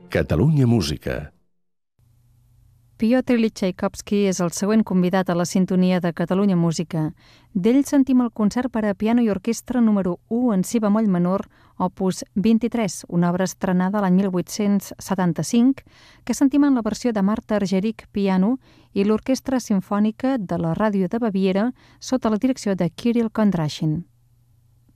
Catalunya Música. Piotr Ilyich Txaikovski és el següent convidat a la sintonia de Catalunya Música. D'ell sentim el concert per a piano i orquestra número 1 en si bemoll menor, opus 23, una obra estrenada l'any 1875, que sentim en la versió de Marta Argerich, piano, i l'Orquestra Simfònica de la Ràdio de Baviera sota la direcció de Kirill Kondrashin.